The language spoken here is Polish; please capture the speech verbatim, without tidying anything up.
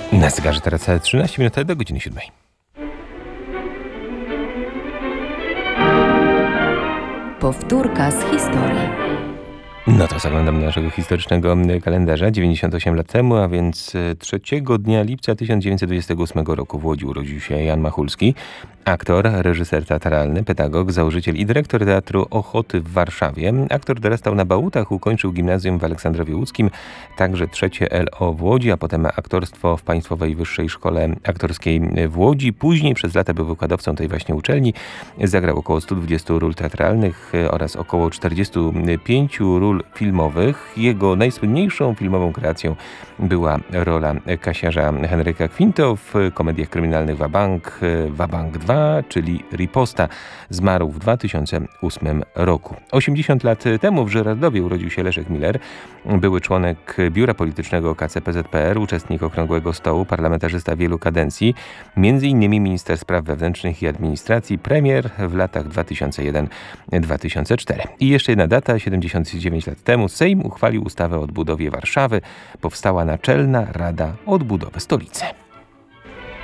Na zegarze teraz trzynaście minut do godziny siódmej. Powtórka z historii. No to zaglądam do naszego historycznego kalendarza. dziewięćdziesiąt osiem lat temu, a więc trzeciego dnia lipca tysiąc dziewięćset dwudziestego ósmego roku w Łodzi urodził się Jan Machulski. Aktor, reżyser teatralny, pedagog, założyciel i dyrektor Teatru Ochoty w Warszawie. Aktor dorastał na Bałutach, ukończył gimnazjum w Aleksandrowie Łódzkim, także trzecie L O w Łodzi, a potem aktorstwo w Państwowej Wyższej Szkole Aktorskiej w Łodzi. Później przez lata był wykładowcą tej właśnie uczelni. Zagrał około stu dwudziestu ról teatralnych oraz około czterdziestu pięciu ról filmowych. Jego najsłynniejszą filmową kreacją była rola kasiarza Henryka Quinto w komediach kryminalnych Wabank, Wabank dwa, czyli Riposta. Zmarł w dwa tysiące ósmym roku. osiemdziesiąt lat temu w Żyrardowie urodził się Leszek Miller, były członek biura politycznego K C P Z P R, uczestnik Okrągłego Stołu, parlamentarzysta wielu kadencji, między innymi minister spraw wewnętrznych i administracji, premier w latach dwa tysiące jeden do dwa tysiące czwartego. I jeszcze jedna data, siedemdziesiąt dziewięć lat temu Sejm uchwalił ustawę o odbudowie Warszawy. Powstała Naczelna Rada Odbudowy Stolicy.